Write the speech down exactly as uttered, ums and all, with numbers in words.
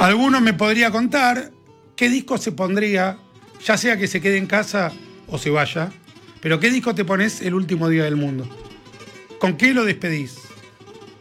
Alguno me podría contar qué disco se pondría, ya sea que se quede en casa o se vaya, pero qué disco te pones el último día del mundo. ¿Con qué lo despedís?